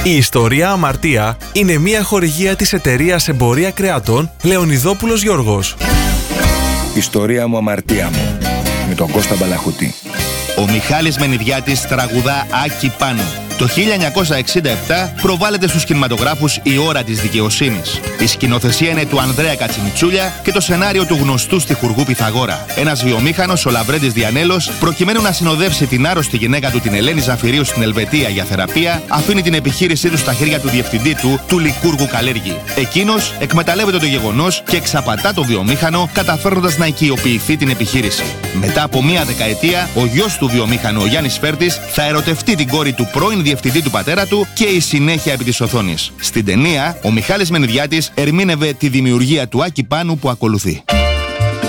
Η ιστορία Αμαρτία είναι μια χορηγία της εταιρείας εμπορία κρεατών Λεωνιδόπουλος Γιώργος. Ιστορία μου, αμαρτία μου, με τον Κώστα Μπαλαχωτή. Ο Μιχάλης Μενιδιάτης τραγουδά Άκη Πάνου. Το 1967 προβάλλεται στους κινηματογράφους Η ώρα της δικαιοσύνης. Η σκηνοθεσία είναι του Ανδρέα Κατσιμιτσούλια και το σενάριο του γνωστού στιχουργού Πυθαγόρα. Ένας βιομήχανος, ο Λαβρέντης Διανέλος, προκειμένου να συνοδεύσει την άρρωστη γυναίκα του, την Ελένη Ζαφυρίου, στην Ελβετία για θεραπεία, αφήνει την επιχείρησή του στα χέρια του διευθυντή του Λικούργου Καλέργη. Εκείνος εκμεταλλεύεται το γεγονός και εξαπατά το βιομήχανο, καταφέρνοντας να οικειοποιηθεί την επιχείρηση. Μετά από μία δεκαετία, ο γιος του βιομήχανου, ο Γιάννης Φέρτης, θα ερωτευτεί την κόρη του πρώην διευθυντή του πατέρα του και η συνέχεια επί της οθόνης. Στην ταινία, ο Μιχάλης Μενιδιάτης ερμήνευε τη δημιουργία του Άκη Πάνου που ακολουθεί.